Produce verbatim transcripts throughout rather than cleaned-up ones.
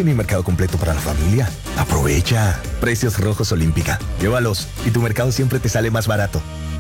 Ofrece mi mercado completo para la familia. Aprovecha. Precios Rojos Olímpica. Llévalos y tu mercado siempre te sale más barato.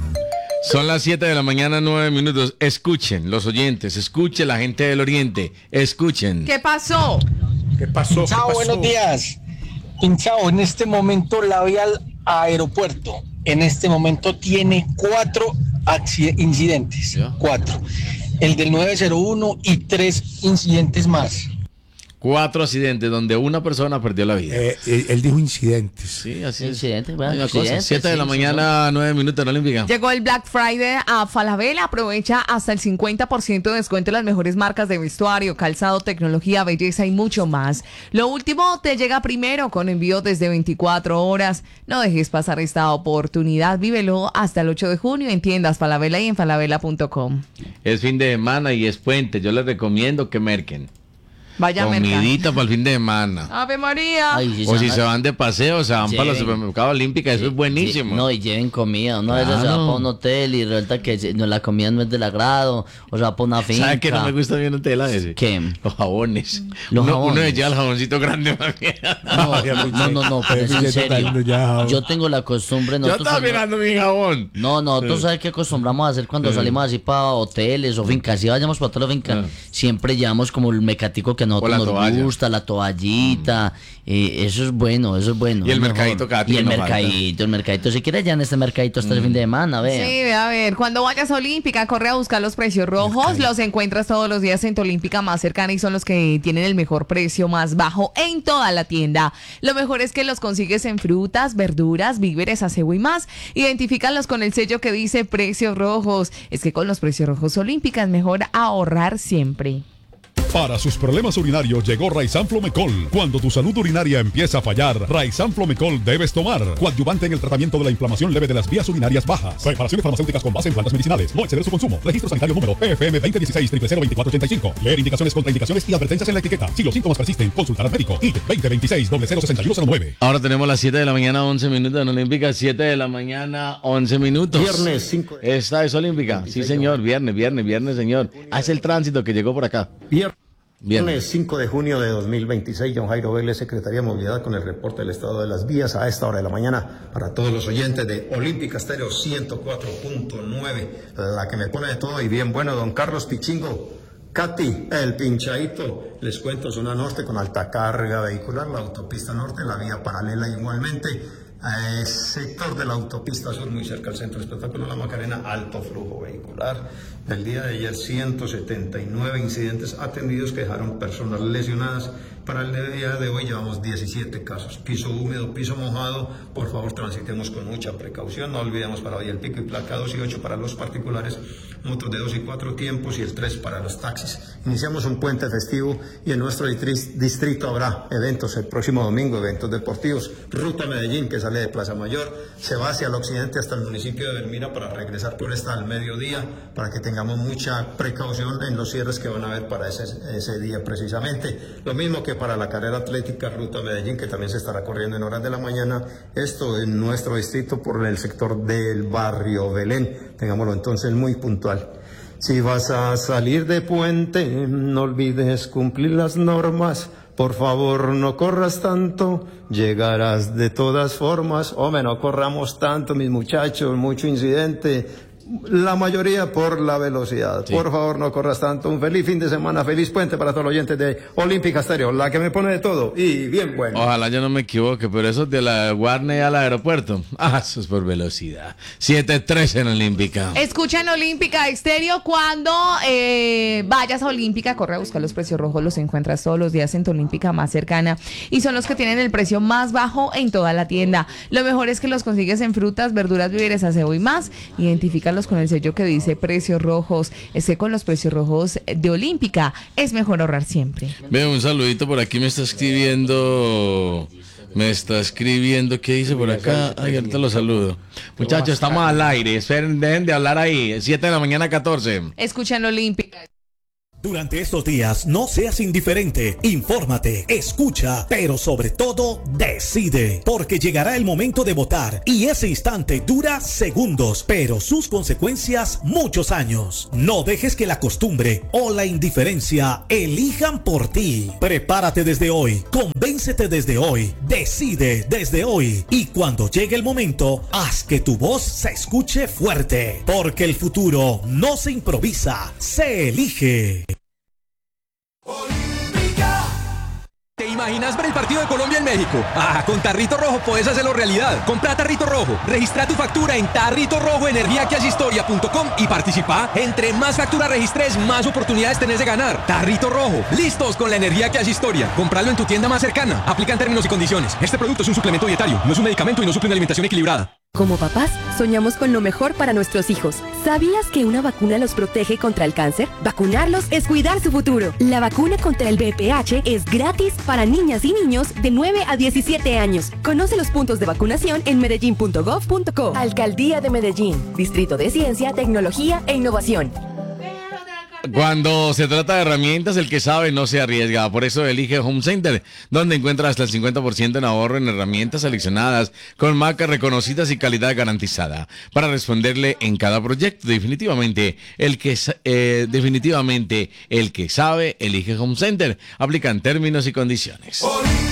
Son las siete de la mañana, nueve minutos. Escuchen, los oyentes, escuchen la gente del Oriente, escuchen. ¿Qué pasó? ¿Qué pasó? Chao, ¿Qué pasó? buenos días. Pinchao, en este momento la vía al aeropuerto, en este momento tiene cuatro acci- incidentes, ¿Ya? cuatro. El del nueve cero uno y tres incidentes más. Cuatro accidentes donde una persona perdió la vida. Eh, él, él dijo incidentes. Sí, así es. Incidentes, bueno, Hay una cosa, incidentes, siete de la sí, mañana, nueve minutos en la Olímpica. Llegó el Black Friday a Falabella. Aprovecha hasta el cincuenta por ciento de descuento en las mejores marcas de vestuario, calzado, tecnología, belleza y mucho más. Lo último te llega primero con envío desde veinticuatro horas. No dejes pasar esta oportunidad. Vívelo hasta el ocho de junio en tiendas Falabella y en falabella punto com. Es fin de semana y es puente. Yo les recomiendo que merquen. Vaya mercado. Comidita para el fin de semana. Ave María. Ay, sí, O si van- se van de paseo, se van para los Lleven. supermercados Olímpica, eso es buenísimo. Sí, no, y lleven comida. Una vez se va Claro. para un hotel y resulta que se- no, la comida no es del agrado, o se va para una finca. ¿Sabe qué no me gusta bien un tela ese? ¿Qué? Los jabones. Los uno, jabones. uno le lleva el jaboncito grande más bien. No, no, no, no, pero es en serio. Ya, Yo tengo la costumbre. Yo nosotros estaba salimos- mirando mi jabón. No, nosotros sabes qué acostumbramos a hacer cuando Sí. salimos así para hoteles o fincas. Si vayamos para otra finca, Sí. siempre llevamos como el mecatico que a nosotros la nos toalla. gusta, la toallita. eh, eso es bueno, eso es bueno. Y el es mejor. mercadito cada Y día el no falta. mercadito, el mercadito. Si quieres ya en este mercadito hasta el fin de semana, vea. Sí, ve a ver, cuando vayas a Olímpica, corre a buscar los precios rojos, los encuentras todos los días en tu Olímpica más cercana y son los que tienen el mejor precio más bajo en toda la tienda. Lo mejor es que los consigues en frutas, verduras, víveres, aseo y más. Identifícalos con el sello que dice precios rojos. Es que con los precios rojos Olímpica es mejor ahorrar siempre. Para sus problemas urinarios llegó Raizan Flomecol. Cuando tu salud urinaria empieza a fallar, Raizan Flomecol debes tomar. Coadyuvante en el tratamiento de la inflamación leve de las vías urinarias bajas. Preparaciones farmacéuticas con base en plantas medicinales. No exceder su consumo. Registro sanitario número P F M veinte dieciséis cero cero veinticuatro ochenta y cinco. Leer indicaciones, contraindicaciones y advertencias en la etiqueta. Si los síntomas persisten, consultar al médico. I D veinte veintiséis cero cero sesenta y uno cero nueve. Ahora tenemos las siete de la mañana, once minutos en Olímpica. siete de la mañana, once minutos. Viernes cinco de- Esta es Olímpica. Sí, señor. Viernes, viernes, viernes, señor. Ah, es el tránsito que llegó por acá. Viernes Viernes. cinco de junio de dos mil veintiséis, John Jairo Vélez, Secretaría de Movilidad, con el reporte del estado de las vías a esta hora de la mañana para todos los oyentes de Olímpica Estéreo ciento cuatro punto nueve, la que me pone de todo y bien bueno, don Carlos Pichingo. Katy, el pinchadito, les cuento, zona norte con alta carga vehicular, la autopista norte, la vía paralela igualmente. Eh, sector de la autopista sur, muy cerca al centro de espectáculo La Macarena, alto flujo vehicular. El día de ayer, ciento setenta y nueve incidentes atendidos que dejaron personas lesionadas. Para el día de hoy llevamos diecisiete casos. Piso húmedo, piso mojado, por favor transitemos con mucha precaución. No olvidemos para hoy el pico y placa dos y ocho para los particulares, motos de dos y cuatro tiempos y el tres para los taxis. Iniciamos un puente festivo y en nuestro distri- distrito habrá eventos el próximo domingo, eventos deportivos. Ruta Medellín, que sale de Plaza Mayor, se va hacia el occidente hasta el municipio de Belmira para regresar por esta al mediodía, para que tengamos mucha precaución en los cierres que van a haber para ese, ese día precisamente. Lo mismo que para la carrera atlética Ruta Medellín, que también se estará corriendo en horas de la mañana, esto en nuestro distrito por el sector del barrio Belén. Tengámoslo entonces muy puntual. Si vas a salir de puente, no olvides cumplir las normas. Por favor, no corras tanto, llegarás de todas formas. Hombre, no corramos tanto, mis muchachos, mucho incidente. La mayoría por la velocidad. Sí. Por favor, no corras tanto. Un feliz fin de semana, feliz puente para todos los oyentes de Olímpica Estéreo, la que me pone de todo y bien bueno. Ojalá yo no me equivoque, pero eso de la Warner al aeropuerto, ah, eso es por velocidad. siete trece en Olímpica. Escucha en Olímpica Estéreo cuando eh, vayas a Olímpica, corre a buscar los precios rojos, los encuentras todos los días en tu Olímpica más cercana y son los que tienen el precio más bajo en toda la tienda. Lo mejor es que los consigues en frutas, verduras, víveres, aseo y más. Identifícalos con el sello que dice precios rojos. Es que con los precios rojos de Olímpica es mejor ahorrar siempre. Veo un saludito por aquí, me está escribiendo... Me está escribiendo, ¿qué dice por acá? Ay, ahorita lo saludo. Muchachos, estamos al aire, esperen, dejen de hablar ahí. siete de la mañana, catorce. Escucha en Olímpica. Durante estos días, no seas indiferente, infórmate, escucha, pero sobre todo, decide, porque llegará el momento de votar y ese instante dura segundos, pero sus consecuencias muchos años. No dejes que la costumbre o la indiferencia elijan por ti. Prepárate desde hoy, convéncete desde hoy, decide desde hoy y cuando llegue el momento, haz que tu voz se escuche fuerte, porque el futuro no se improvisa, se elige. ¿Te imaginas ver el partido de Colombia en México? Ah, con Tarrito Rojo puedes hacerlo realidad. Compra Tarrito Rojo, registra tu factura en tarrito rojo energía que hace historia punto com y participa. Entre más facturas registres, más oportunidades tenés de ganar. Tarrito Rojo, listos con la energía que hace historia. Compralo en tu tienda más cercana. Aplican términos y condiciones. Este producto es un suplemento dietario, no es un medicamento y no suple una alimentación equilibrada. Como papás, soñamos con lo mejor para nuestros hijos. ¿Sabías que una vacuna los protege contra el cáncer? Vacunarlos es cuidar su futuro. La vacuna contra el V I H es gratis para niñas y niños de nueve a diecisiete años. Conoce los puntos de vacunación en medellín punto gov punto co. Alcaldía de Medellín, Distrito de Ciencia, Tecnología e Innovación. Cuando se trata de herramientas, el que sabe no se arriesga. Por eso elige Home Center, donde encuentra hasta el cincuenta por ciento en ahorro en herramientas seleccionadas con marcas reconocidas y calidad garantizada para responderle en cada proyecto. Definitivamente el que eh, definitivamente el que sabe elige Home Center. Aplican términos y condiciones.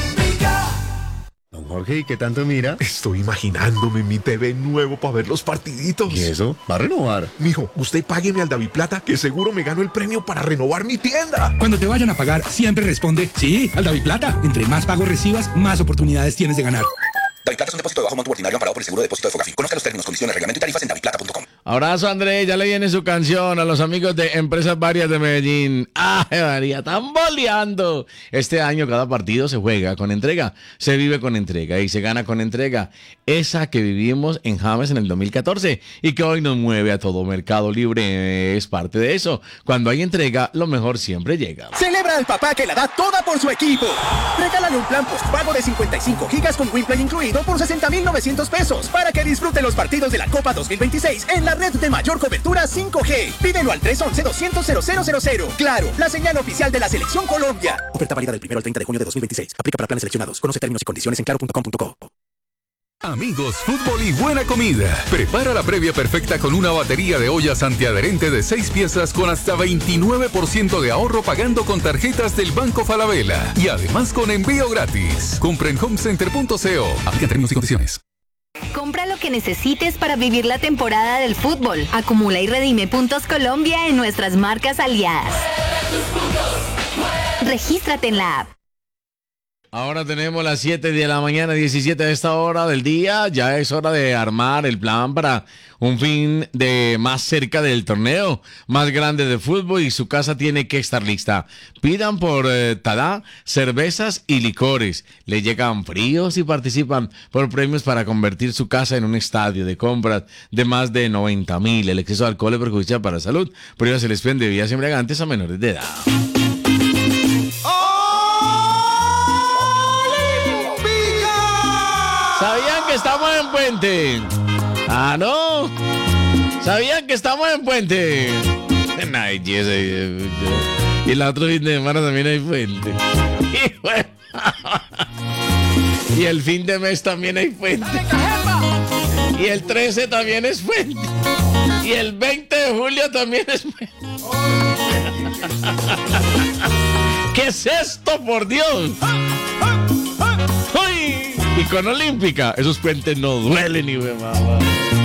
Don Jorge, ¿y qué tanto mira? Estoy imaginándome mi T V nuevo para ver los partiditos. ¿Y eso? ¿Va a renovar? Mijo, usted págueme al DaviPlata, que seguro me gano el premio para renovar mi tienda. Cuando te vayan a pagar, siempre responde, sí, al DaviPlata. Entre más pagos recibas, más oportunidades tienes de ganar. DaviPlata es un depósito de bajo monto ordinario amparado por el seguro de depósito de Fogafín. Conozca los términos, condiciones, reglamento y tarifas en daviplata punto com. Abrazo, Andrés. Ya le viene su canción a los amigos de Empresas Varias de Medellín. ¡Ay, María! ¡Están boleando! Este año cada partido se juega con entrega, se vive con entrega y se gana con entrega. Esa que vivimos en James en el dos mil catorce y que hoy nos mueve a todo Mercado Libre es parte de eso. Cuando hay entrega, lo mejor siempre llega. Celebra al papá que la da toda por su equipo. Regálale un plan postpago de cincuenta y cinco gigas con WinPlay incluido por sesenta mil novecientos pesos para que disfrute los partidos de la Copa dos mil veintiséis en la red de mayor cobertura cinco G. Pídelo al tres once, doscientos, cero cero cero cero. Claro, la señal oficial de la Selección Colombia. Oferta válida del primero al treinta de junio de dos mil veintiséis. Aplica para planes seleccionados. Conoce términos y condiciones en claro punto com punto co. Amigos, fútbol y buena comida. Prepara la previa perfecta con una batería de ollas antiadherente de seis piezas con hasta veintinueve por ciento de ahorro pagando con tarjetas del Banco Falabella. Y además con envío gratis. Compra en homecenter punto co. Aplica términos y condiciones. Compra lo que necesites para vivir la temporada del fútbol. Acumula y redime puntos Colombia en nuestras marcas aliadas. Regístrate en la app. Ahora tenemos las siete de la mañana, diecisiete de esta hora del día. Ya es hora de armar el plan para un fin de más cerca del torneo más grande de fútbol y su casa tiene que estar lista. Pidan por eh, Tadá cervezas y licores. Le llegan fríos y participan por premios para convertir su casa en un estadio de compras de más de noventa mil. El exceso de alcohol es perjudicial para la salud. Por ello se les piden bebidas embriagantes a menores de edad. ¿Sabían que estamos en Puente? Ah, ¿no? ¿Sabían que estamos en Puente? Ay, yes, y el otro fin de semana también hay Puente. Y, bueno, y el fin de mes también hay Puente. Y el trece también es Puente. Y el veinte de julio también es Puente. ¿Qué es esto, por Dios? ¡Ay! Y con Olímpica, esos puentes no duelen, ni de mamá.